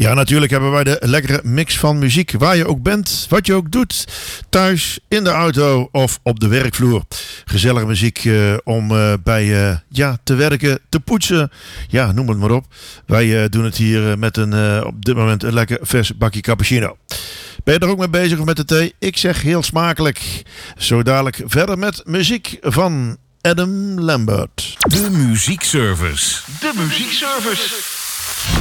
Ja, natuurlijk hebben wij de lekkere mix van muziek. Waar je ook bent, wat je ook doet. Thuis, in de auto of op de werkvloer. Gezellige muziek om bij te werken, te poetsen. Ja, noem het maar op. Wij doen het hier met op dit moment een lekker vers bakje cappuccino. Ben je er ook mee bezig of met de thee? Ik zeg heel smakelijk. Zo dadelijk verder met muziek van Adam Lambert. De muziekservice. De muziekservice.